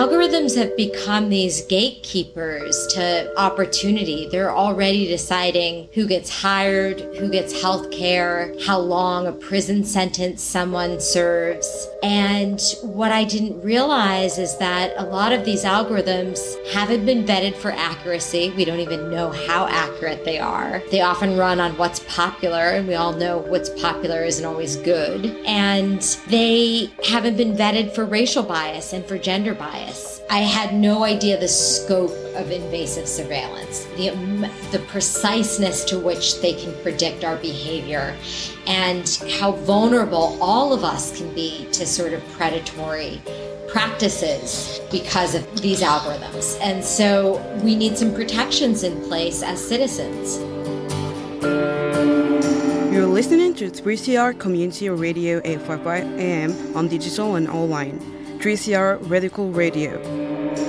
algorithms have become these gatekeepers to opportunity. They're already deciding who gets hired, who gets health care, how long a prison sentence someone serves. And what I didn't realize is that a lot of these algorithms haven't been vetted for accuracy. We don't even know how accurate they are. They often run on what's popular, and we all know what's popular isn't always good. And they haven't been vetted for racial bias and for gender bias. I had no idea the scope of invasive surveillance, the preciseness to which they can predict our behavior, and how vulnerable all of us can be to sort of predatory practices because of these algorithms. And so we need some protections in place as citizens. You're listening to 3CR Community Radio 855 AM on digital and online. 3CR Radical Radio.